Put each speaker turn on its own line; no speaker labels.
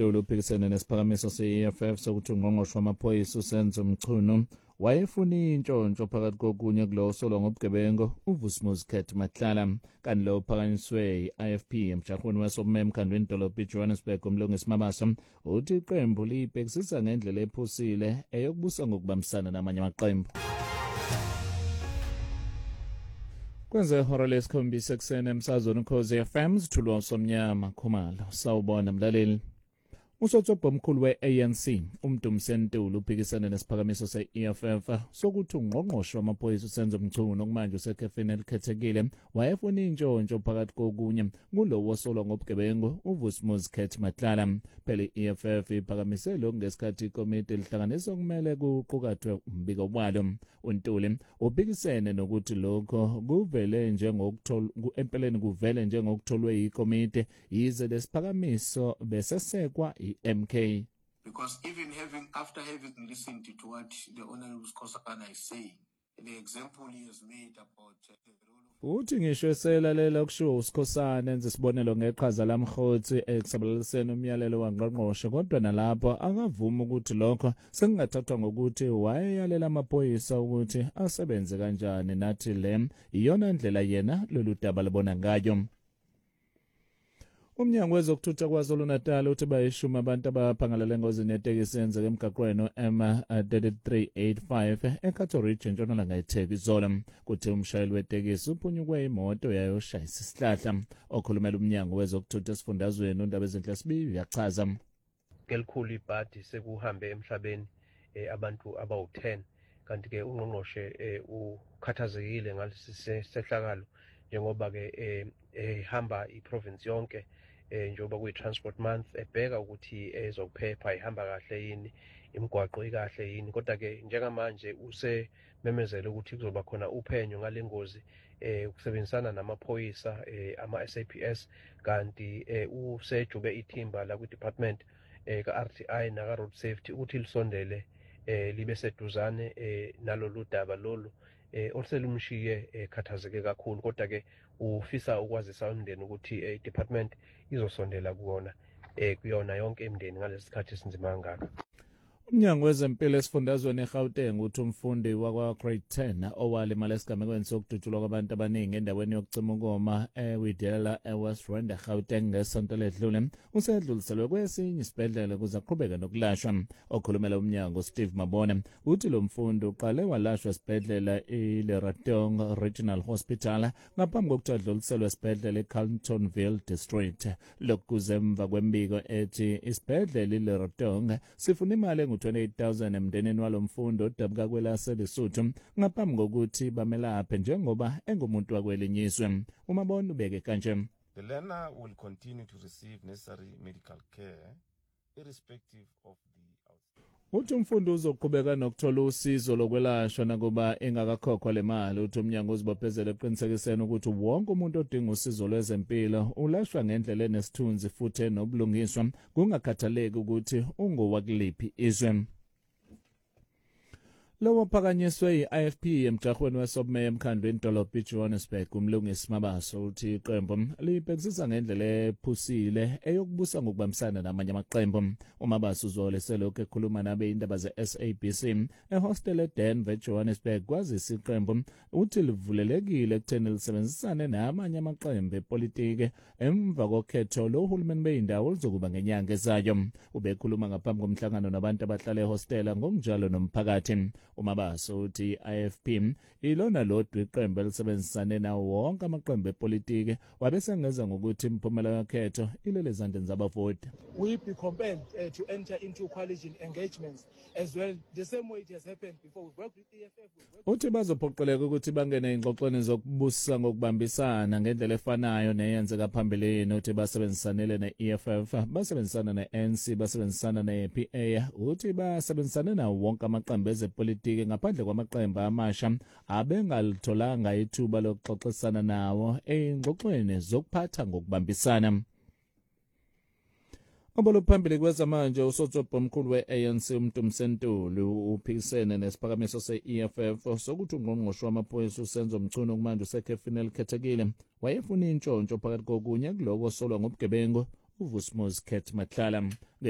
Ntuli uphikisene nesiphakamiso se-EFF sokuthi ungqongqoshe wamaphoyisa uSenzo Mchunu wayefuna intshontsho phakathi kokunye kulo osolwa ngobugebengu uVusumuzi Khet Matlala kanti lo uphakanyiswe i-IFP emjahweni wesobume emkhandlwini dolobha iJohannesburg uMlungisi Mabaso uthi iqembu libhekisisa ngendlela ephusile eyokubusa ngokubambisana namanye amaqembu. Kwenze ihora lesikhombisa ekuseni emsazweni Ukhozi FM sithulwa usomnyama Khumalo. Sawubona mlaleli. Usotshobho omkhulu we-ANC uMdumise Ntuli uphikisana nesiphakamiso se-EFF sokuthi ungqongqoshe wamaphoyisa uSenzo Mchunu okumanje usekhefeni elikhethekile wayefuna intshontsho phakathi kokunye kulo osolwa ngobugebengu uVusumuzi Khet Matlala. Phela i-EFF iphakamise lokhu ngesikhathi ikomiti lihlanganisa okumele kuqukethwe umbiko walo. uNtuli uphikisene nokuthi lokho empeleni kuvele njengokutholwe ikomiti yize lesiphakamiso besesekwa MK.
Because even after having listened to what the Honorable Skosana is saying, the example he has made about the role of...
Uthi ngisho eselalela kushiwo uSkhosana enze isibonelo ngeqhaza lamkhothi ekusabalaliseni umyalelo wangqongqoshe kodwa nalapho akavuma ukuthi lokho sekungathathwa ngokuthi wayeyalela amaphoyisa ukuthi asebenze kanjani nathi le iyona ndlela yena lolu daba libona ngayo. Umnyango wezokuthutha kwaZulu-Natal uthi bayishumi abantu abaphangalele engozini yetekisi eyenzeke emgaqweni M3385 eCato Ridge entshonalanga eTheku izolo. Kuthi umshayeli wetekisi uphunyukwe imoto yayoshayisa isihlahla. Okhulumela umnyango wezokuthutha esifundazweni uNdaba Ezinhle Sibiya uyachaza.
Ngelikhulu ibhadi sekuhambe emhlabeni abantu abawu10 kanti ke ungqongqoshe ukhathazekile ngalesi sehlakalo njengoba ke hamba iprovince yonke njengoba kuyi-transport month ebheka ukuthi ezokuphepha ihamba kahle yini, imigwaqo ikahle yini. Kodwa-ke njengamanje usememezele ukuthi kuzoba khona uphenyo ngale ngozi ukusebenzisana namaphoyisa ama-SAPS kanti usejube ithimba la kwi-department ka-RTI naka-road safety ukuthi lisondele libe seduzane nalolu daba lolu oluselumshiye khathazeke kakhulu. Kodwa-ke ufisa ukwazisa umndeni ukuthi i-department izosondela kuyona yonke imindeni ngalesi sikhathi esinzima kangaka.
Umnyango wezempilo esifundazweni eGauteng uthi umfundi wakwa-Grade 10 owalimala esigamekweni sokudutshulwa kwabantu abaningi endaweni yokucima ukoma eWidela eWest Rand eGauteng ngesonto ledlule usedluliselwe kwesinye isibhedlela ukuze aqhubeke nokulashwa. Okhulumela umnyango Steve Mabona uthi lo mfundi uqale walashwa esibhedlela iLeratong Regional Hospital ngaphambi kokuthi adluliselwe esibhedlela eCarltonville District. Lokhu kuze emva kwembiko ethi isibhedlela iLeratong sifuna imali engu-28,000 emndenini walo mfundi odabuka kwelaseLesotho ngaphambi kokuthi bamelaphe njengoba engumuntu wakwelinyiswe. Umabona ubeke kanje.
The learner will continue to receive necessary medical care irrespective of the
uthi umfundi uzoqhubeka nokuthola usizo lokwelashwa nakuba engakakhokhwa le mali. Uthi umnyango uzibophezele eqinisekiseni ukuthi wonke umuntu odinga usizo lwezempilo ulashwa ngendlela enesithunzi futhi enobulungiswa kungakhathaleki ukuthi ungowakuliphi izwe. Lo phakanyiswe i-IFP emjahweni wesobume emkhandlwini dolobha iJohannesburg uMlungisi Mabaso uthi iqembu libhekisisa ngendlela ephusile eyokubusa ngokubambisana namanye amaqembu. uMabaso uzolese lokhu ekhuluma nabe indaba ze-SABC ehostel eDenver eJohannesburg kwazisa iqembu uthi livulelekile ekutheni lisebenzisane namanye amaqembu epolitiki emva kokhetho lohulumeni beyindawo oluzokuba ngenyanga ezayo. Ubekhuluma ngaphambi komhlangano nabantu abahlala ehostela ngokunjalo nomphakathi. uMabaso uthi i-IFP ilona lodwa iqembu elisebenzisane nawo wonke amaqembu epolitiki wabesengeza ngokuthi imiphumela yokhetho ilele ezandleni zabavoti.
We be compelled to enter into coalition engagements as well, the same way it has happened before. We work with EFF.
Uthi bazophoqeleka ukuthi bangene ingxoxweni zokubusa ngokubambisana ngendlela efanayo neyenzeka phambilini. Uthi basebenzisanele ne-EFF, basebenzisana ne-ANC, basebenzisana ne-PA. Uthi basebenzisane nawo wonke amaqembu ezepolitiki ngaphandle kwamaqembu amasha abengalitholanga ithuba lokuxoxisana nawo engxoxweni zokuphatha ngokubambisana. Oboluphambili kwezamanje usotshobho omkhulu we-ANC uMdumise Ntuli uphikisene nesiphakamiso se-EFF sokuthi ungqongqoshe wamaphoyisa uSenzo Mchunu okumanje usekhefini elikhethekile wayefuna intshontsho phakathi kokunye kuloko osolwa ngobugebengu uVusumuzi Khet Matlala.